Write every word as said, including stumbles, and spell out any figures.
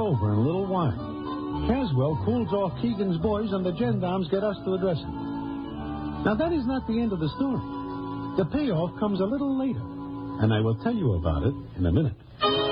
over in a little while. Caswell cools off Keegan's boys, and the gendarmes get us to address him. Now, that is not the end of the story. The payoff comes a little later, and I will tell you about it in a minute.